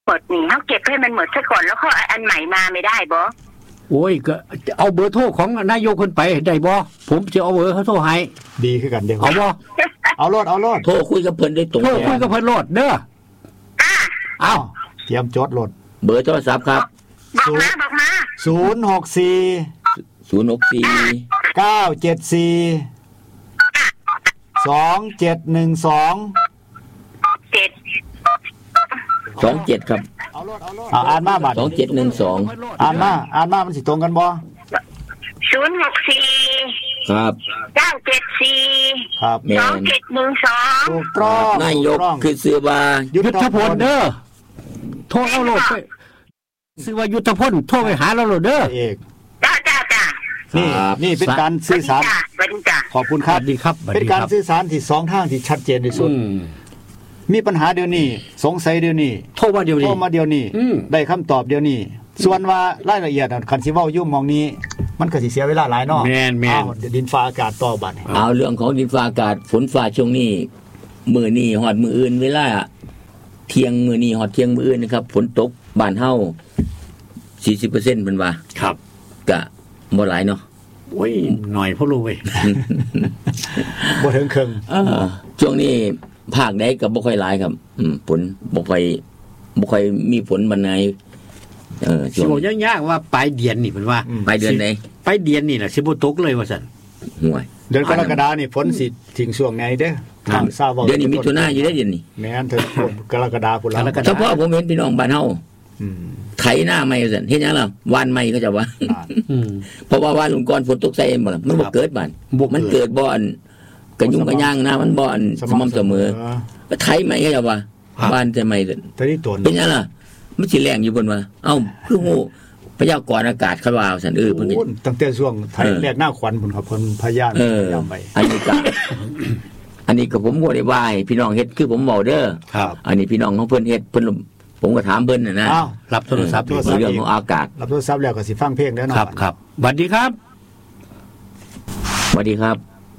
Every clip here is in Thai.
หมดนี่เขาเก็บให้มันหมดซะก่อนแล้วเขาอันใหม่มาไม่ได้บ่โอ้ยก็เอาเบอร์โทรของนายกคนไปได้บ่ผมจะเอาเบอร์เขาโทรให้ดีคือกันเด้อเอาบ่เอาโลดโทรคุยกับเพิ่นได้ตรงโทรคุยกับเพิ่นโลดเด้อเอาเตรียมจดโลดเบอร์โทรศัพท์ครับบอกมา 064 974 2712 ครับอ่านมาบัด 2712 อ่านมามันสิตรงกันบ่ 064 ครับ 974 ครับ 2712 ถูกต้องนายกคือชื่อว่ายุทธพลเด้อโทรเอาโลดไปชื่อว่ายุทธพลโทรไปหาเราโลดเด้อเอกจ้านี่เป็นการสื่อสารขอบคุณครับดีครับเป็นการสื่อสารที่2ทางที่ชัดเจนที่สุดมีปัญหาเดี๋ยวนี้สงสัยเดี๋ยวนี้โทรมาเดี๋ยวนี้ได้คำตอบเดี๋ยวนี้ส่วนว่ารายละเอียดคันสิเว้ายุ่มมองนี้มันก็สิเสียเวลาหลายเนาะแม่นดินฟ้าอากาศต่อบัดเอาเรื่องของดินฟ้าอากาศฝนฟ้าช่วงนี้มื้อนี้ฮอดมื้ออื่นเวลาเที่ยงมื้อนี้ฮอดเที่ยงมื้ออื่นนะครับฝนตกบ้านเฮา 40% เพิ่นว่าครับก็บ่หลายเนาะโอ้ยหน่อยพอรู้เว้ยบ่ถึงครึ่งช่วงนี้ภาคใดก็บ่ค่อยหลายครับฝนบ่ค่อยมีฝนบันไดสิบ่ยากๆว่าปลายเดือนนี่เพิ่นว่าปลายเดือนไหนปลายเดือนนี่น่ะสิบ่ตกเลยว่าซั่นห่วยเดือนกรกฎาคมนี่ฝนสิทิ้งช่วงไหนเด้อทางทราบว่าเดือนนี้มิถุนายนอยู่ได้เดือนนี้แม่นถึงกรกฎาคมพุ่นล่ะเฉพาะผมเห็นพี่น้องบ้านเฮาไถหน้าใหม่ซั่นเฮ็ดหยังล่ะวานใหม่ก็จะว่าเพราะว่าวานลุงกรฝนตกใส่บ่ล่ะมันบ่เกิดบ้านมันเกิดบ่อนกระยุ่งกระย่างนะมันบ่อนสม่ำเสมอก็ไถใหม่ก็จะว่าบ้านจะใหม่ซั่นแต่นี่ตนเป็นหยังล่ะมันสิแรงอยู่เพิ่นว่าเอ้าคือฮู้พยากรณ์อากาศเขาว่าซั่นเพิ่นตั้งแต่ช่วงไถแรกหน้าขวัญพุ่นครับเพิ่นพยายามไปอันนี้ก็ผมบ่ได้ว่าให้พี่น้องเฮ็ดคือผมเว้าเด้อครับอันนี้พี่น้องของเพิ่นเฮ็ดเพิ่นผมก็ถามเพิ่นน่ะนะอ้าวรับโทรศัพท์เรื่องของอากาศรับโทรศัพท์แล้วก็สิฟังเพลงแล้วเนาะครับสวัสดีครับสวัสดีครับ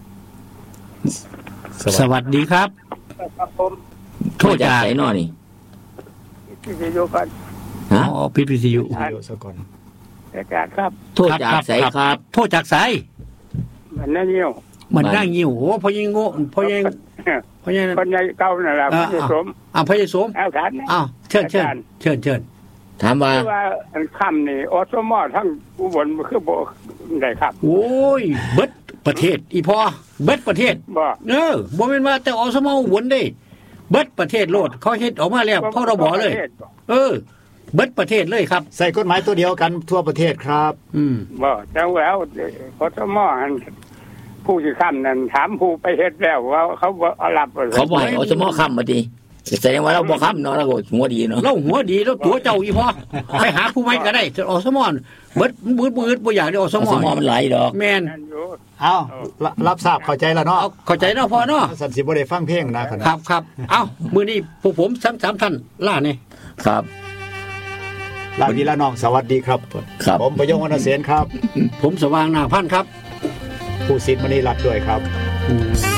สวัสดีครับผมโทรจากไสน้อนี่วิทยุกันฮะพิทยุซะก่อนอากาศครับโทรจากไสครับโทรจากไสมันนั่งยิ้วโอ้พ่อยิงโง่พ่อยิงคนใหญ่เก่านั่นล่ะพ่อใหญ่สมพ่อใหญ่สมเชิญถามว่าอันค่ำนี่อสมทั้งอุบลคือบ่ได้ครับโอ้ยเบิดประเทศอีพ่อเบิดประเทศบ่บ่แม่นว่าแต่อสมอุบลเด้เบิดประเทศโลดเขาเฮ็ดออกมาแล้วพรบเลยเบิดประเทศเลยครับใส่กฎหมายตัวเดียวกันทั่วประเทศครับบ่จังแล้วอสมอันผู้สิค้ำนั่นถามผู้ไปเฮ็ดแล้วว่าเขาบ่รับเขาบ่ให้อสมค้ำมาติแสดงว่าเราบ่ค้ำเนาะเราก็หัวดีเนาะเราหัวดีแล้วตัวเจ้าอีพ่อไปหาผู้ใหม่ก็ได้อสมเบิดบ่อยากได้อสมมันหลายดอกแม่นอ้าวรับทราบเข้าใจแล้วเนาะเข้าใจเนาะพ่อเนาะสันสิบ่ได้ฟังเพลงนะครับเอ้ามื้อนี้พวกผม3ท่านล่านี่ครับลาพี่ละน้องสวัสดีครับผมประยงวรรณเสนครับผมสว่างนาพันธ์ครับผู้ศิษย์มณีรัตน์ด้วยครับ